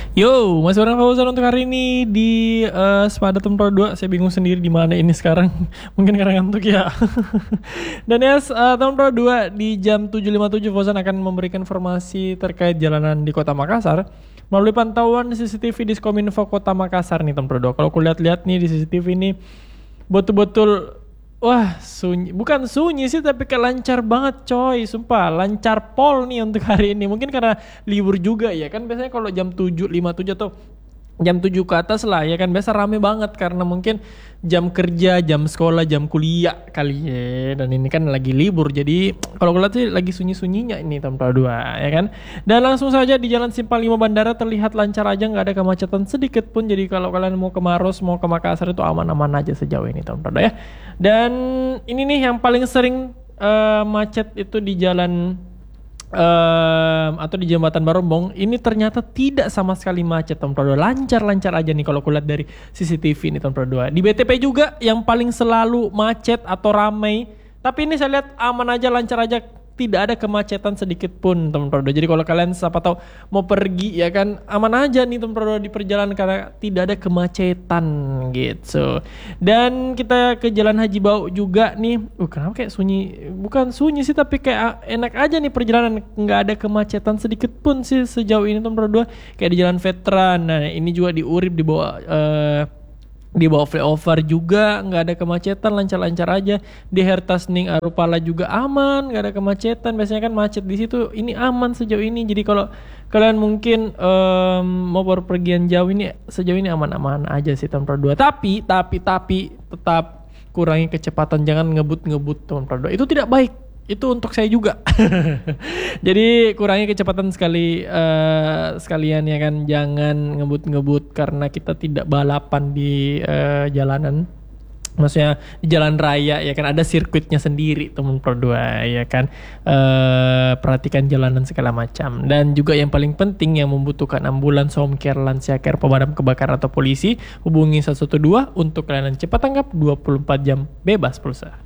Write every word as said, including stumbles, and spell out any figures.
Yo, Mas Barang Fauzan untuk hari ini di uh, Sepada Tempro dua. Saya bingung sendiri di mana ini sekarang. Mungkin karena ngantuk ya. Dan ya, uh, Tempro dua di jam tujuh lima puluh tujuh Fauzan akan memberikan informasi terkait jalanan di Kota Makassar melalui pantauan C C T V Diskominfo Kota Makassar nih Tempro dua. Kalau aku lihat-lihat nih di C C T V ini betul-betul wah sunyi, bukan sunyi sih tapi kayak lancar banget coy, sumpah lancar pol nih untuk hari ini. Mungkin karena libur juga ya kan, biasanya kalau jam tujuh lima puluh tujuh atau jam tujuh ke atas lah ya kan biasa rame banget karena mungkin jam kerja, jam sekolah, jam kuliah kali ya. Dan ini kan lagi libur jadi kalau lihat sih lagi sunyi-sunyinya ini Tempro dua ya kan. Dan langsung saja di Jalan Simpang lima Bandara terlihat lancar aja, nggak ada kemacetan sedikit pun. Jadi kalau kalian mau ke Maros, mau ke Makassar itu aman-aman aja sejauh ini Tempro dua ya. Dan ini nih yang paling sering uh, macet itu di jalan Um, atau di jembatan Barombong ini ternyata tidak sama sekali macet Tempro dua, lancar-lancar aja nih kalau kulihat dari C C T V nih Tempro dua. Di B T P juga yang paling selalu macet atau ramai, tapi ini saya lihat aman aja, lancar aja, tidak ada kemacetan sedikit pun Tempro dua. Jadi kalau kalian siapa tahu mau pergi ya kan aman aja nih Tempro dua di perjalanan karena tidak ada kemacetan gitu. Dan kita ke Jalan Haji Bau juga nih. Uh kenapa kayak sunyi? Bukan sunyi sih tapi kayak enak aja nih perjalanan, nggak ada kemacetan sedikit pun sih sejauh ini Tempro dua. Kayak di Jalan Veteran. Nah, ini juga di Urip di bawah uh, di bawah flyover juga nggak ada kemacetan, lancar-lancar aja. Di Hertasning Arupala juga aman, nggak ada kemacetan. Biasanya kan macet di situ, ini aman sejauh ini. Jadi kalau kalian mungkin um, mau berpergian jauh ini sejauh ini aman-aman aja sih Tempro dua. Tapi tapi tapi tetap kurangi kecepatan, jangan ngebut-ngebut Tempro dua. Itu tidak baik. Itu untuk saya juga. Jadi kurangi kecepatan sekali uh, sekalian ya kan, jangan ngebut-ngebut karena kita tidak balapan di uh, jalanan. Maksudnya di jalan raya ya kan, ada sirkuitnya sendiri Tempro dua ya kan. Uh, perhatikan jalanan segala macam. Dan juga yang paling penting yang membutuhkan ambulans, home care, lansia care, pemadam kebakaran atau polisi, hubungi satu satu dua untuk layanan cepat tanggap dua puluh empat jam bebas pulsa.